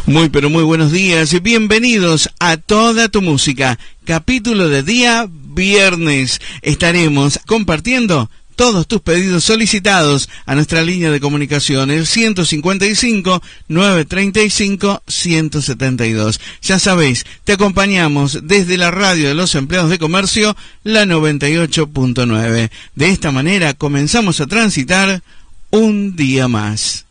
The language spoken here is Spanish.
Muy pero muy buenos días y bienvenidos a Toda tu Música, capítulo de día viernes. Estaremos compartiendo todos tus pedidos solicitados a nuestra línea de comunicación, el 155-935-172. Ya sabéis, te acompañamos desde la radio de los empleados de comercio, la 98.9. De esta manera comenzamos a transitar un día más.